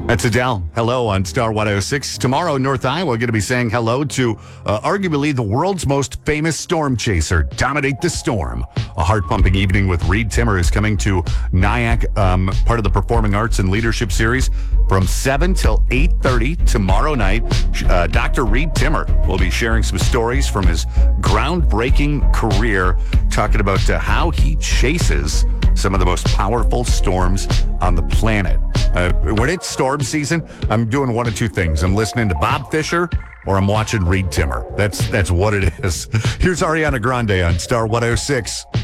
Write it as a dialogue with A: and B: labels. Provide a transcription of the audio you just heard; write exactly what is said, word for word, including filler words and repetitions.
A: That's Adele. Hello on Star one oh six. Tomorrow, North Iowa going to be saying hello to uh, arguably the world's most famous storm chaser, Dominate the Storm. A heart-pumping evening with Reed Timmer is coming to Nyack, um, part of the Performing Arts and Leadership Series, from seven till eight thirty tomorrow night. Uh, Doctor Reed Timmer will be sharing some stories from his groundbreaking career, talking about uh, how he chases some of the most powerful storms on the planet. Uh, when it's storm season, I'm doing one of two things. I'm listening to Bob Fisher or I'm watching Reed Timmer. That's that's what it is. Here's Ariana Grande on Star one oh six.